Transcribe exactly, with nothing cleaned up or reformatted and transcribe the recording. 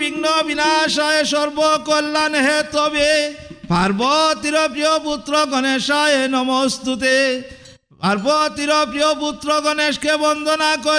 বিঘ্ন বিনাশায় সর্বকল্যাণ হে তবে পার্বতীর প্রিয় পুত্র গণেশায় নমস্তুতে। পার্বতীর প্রিয় পুত্র গণেশকে বন্দনা করে